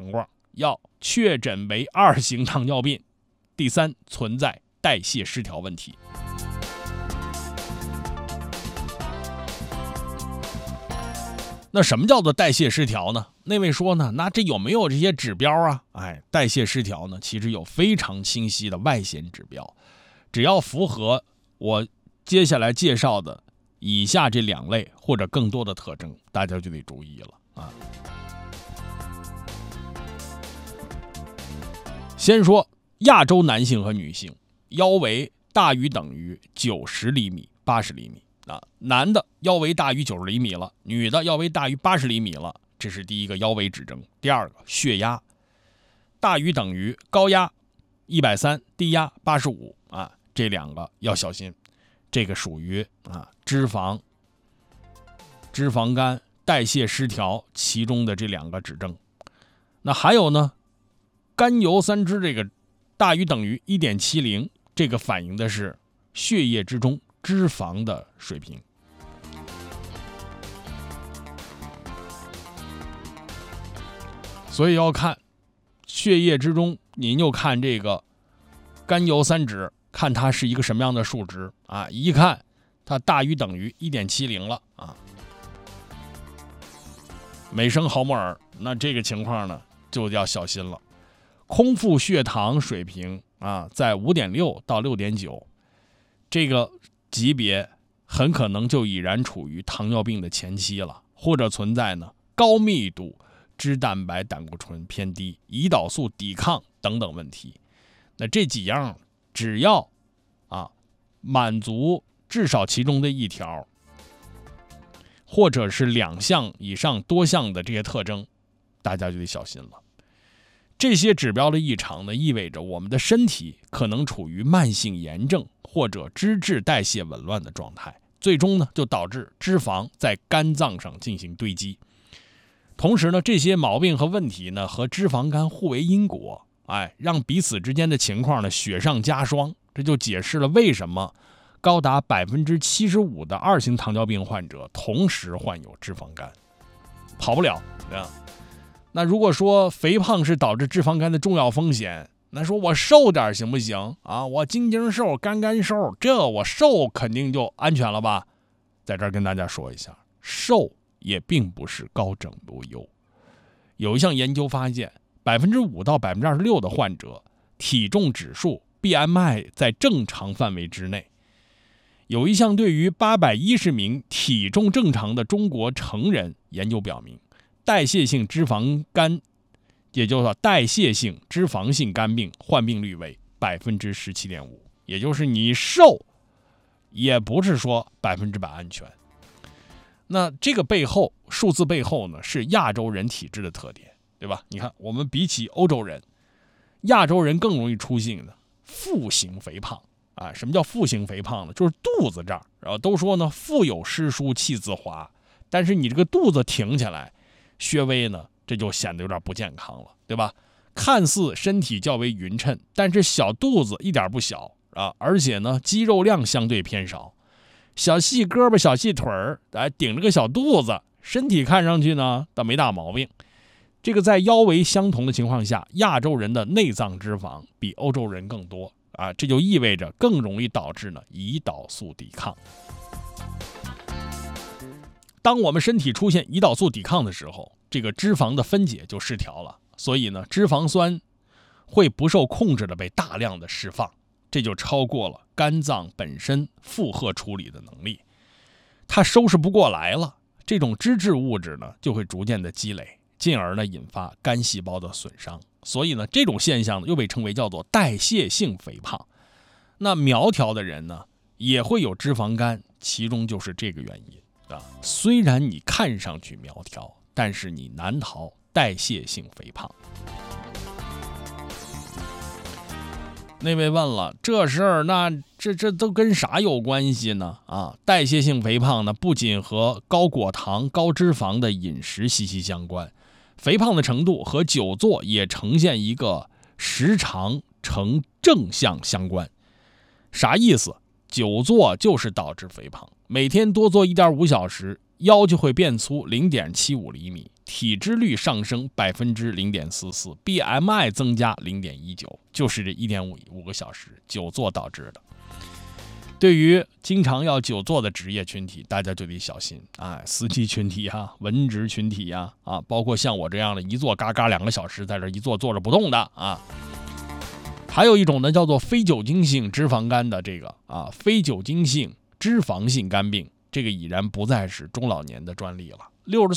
膀胱，要确诊为2型糖尿病。第三，存在代谢失调问题。那什么叫做代谢失调呢？那位说呢，那这有没有这些指标啊？代谢失调呢，其实有非常清晰的外显指标，只要符合我接下来介绍的以下这2类或者更多的特征，大家就得注意了啊。先说亚洲男性和女性，腰围大于等于90厘米、80厘米。男的腰围大于90厘米了，女的腰围大于80厘米了，这是第一个腰围指征。第二个，血压大于等于高压130，低压85这2个要小心，这个属于脂肪肝代谢失调其中的这2个指征。那还有呢，甘油三酯这个大于等于1.70，这个反映的是血液之中脂肪的水平。所以要看血液之中，您就看这个甘油三酯，看它是一个什么样的数值一看它大于等于1.70了每升毫摩尔，那这个情况呢就要小心了。空腹血糖水平在5.6到6.9，这个级别很可能就已然处于糖尿病的前期了，或者存在呢高密度脂蛋白胆固醇偏低、胰岛素抵抗等等问题。那这几样只要满足至少其中的1条，或者是2项以上多项的这些特征，大家就得小心了。这些指标的异常呢，意味着我们的身体可能处于慢性炎症或者脂质代谢紊乱的状态，最终呢就导致脂肪在肝脏上进行堆积。同时呢，这些毛病和问题呢和脂肪肝互为因果，让彼此之间的情况呢雪上加霜。这就解释了为什么高达75%的2型糖尿病患者同时患有脂肪肝，跑不了。那如果说肥胖是导致脂肪肝的重要风险，那说我瘦点行不行我精精瘦、干干瘦，这我瘦肯定就安全了吧？在这儿跟大家说一下，瘦也并不是高枕无忧。有一项研究发现，5%到26%的患者体重指数 BMI 在正常范围之内。有一项对于810名体重正常的中国成人研究表明，代谢性脂肪肝，也就是说代谢性脂肪性肝病患病率为 17.5%， 也就是你瘦也不是说100%安全。那这个背后数字背后呢，是亚洲人体质的特点，对吧？你看我们比起欧洲人，亚洲人更容易出现的腹型肥胖什么叫腹型肥胖呢？就是肚子这儿，然后都说呢腹有诗书气自华，但是你这个肚子挺起来，稍微呢这就显得有点不健康了，对吧？看似身体较为匀称，但是小肚子一点不小而且呢肌肉量相对偏少，小细胳膊小细腿儿顶着个小肚子，身体看上去呢倒没大毛病。这个在腰围相同的情况下，亚洲人的内脏脂肪比欧洲人更多这就意味着更容易导致呢胰岛素抵抗。当我们身体出现胰岛素抵抗的时候，这个脂肪的分解就失调了，所以呢脂肪酸会不受控制的被大量的释放，这就超过了肝脏本身负荷处理的能力，它收拾不过来了，这种脂质物质呢就会逐渐的积累，进而呢引发肝细胞的损伤。所以呢这种现象又被称为叫做代谢性肥胖。那苗条的人呢也会有脂肪肝，其中就是这个原因虽然你看上去苗条，但是你难逃代谢性肥胖。那位问了，这事儿那这都跟啥有关系呢？代谢性肥胖呢不仅和高果糖、高脂肪的饮食息息相关，肥胖的程度和久坐也呈现一个时常呈正向相关。啥意思？久坐就是导致肥胖，每天多坐1.5小时，腰就会变粗0.75厘米， 体脂率上升0.44%， BMI 增加0.19，就是这1.5个小时久坐导致的。对于经常要久坐的职业群体，大家就得小心司机群体文职群体包括像我这样的一坐嘎嘎2个小时在这一坐着不动的还有一种呢叫做非酒精性脂肪肝的这个非酒精性脂肪性肝病，这个已然不再是中老年的专利了。60